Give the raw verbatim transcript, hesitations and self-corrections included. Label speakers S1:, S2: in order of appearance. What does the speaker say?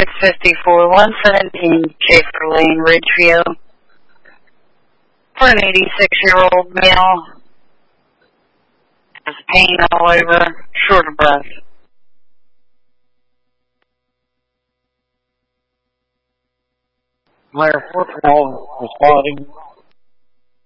S1: six fifty-four, one seventeen Schaefer Lane, Ridgeview. For an eighty-six-year-old male. Has pain all over, short of breath.
S2: Layer four twelve responding.